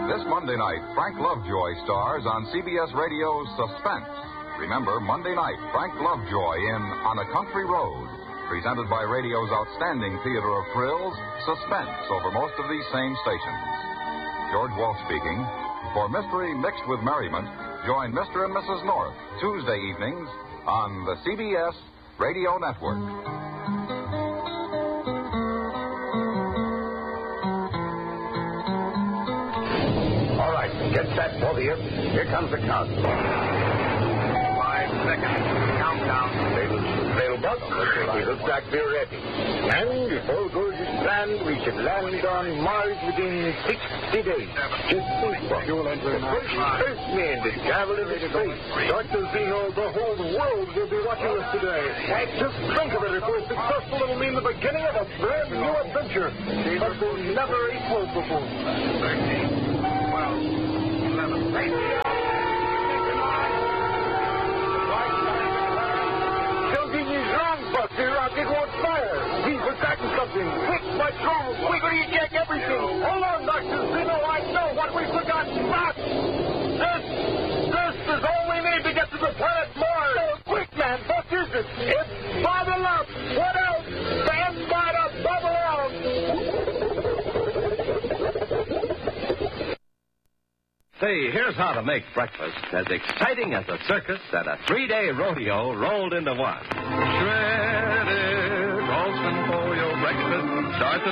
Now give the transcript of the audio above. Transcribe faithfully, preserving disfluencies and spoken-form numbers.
This Monday night, Frank Lovejoy stars on C B S Radio's Suspense. Remember, Monday night, Frank Lovejoy in On a Country Road, presented by radio's outstanding theater of thrills, Suspense, over most of these same stations. George Wolf speaking. For mystery mixed with merriment, join Mister and Missus North Tuesday evenings on the C B S Radio Network. All right, get set, both of you. Here comes the count. Five seconds. Countdown. Little, little bug. It looks like we're ready. And if all goes as planned, we should land on Mars within sixty days. Just think, Buck. The first Earthman to travel into space. Doctor Zeno, the whole world will be watching us today. Just think of it. If we're successful, it'll mean the beginning of a brand new adventure. But we'll never equal before. Thirteen. twelve. eleven. Something is wrong, Buster. Rocket won't fire. He's forgotten something. Quick, my drone. Quickly eject everything. Hold on, Doctor Zeno. I know what we forgot. Stop. This, this is all we need to get to the planet Mars. Oh, quick, man. What is it? It's bubble up. What else? Stand by to bubble out. Say, here's how to make breakfast as exciting as a circus and a three-day rodeo rolled into one. Shredded Ralston for your breakfast. Start the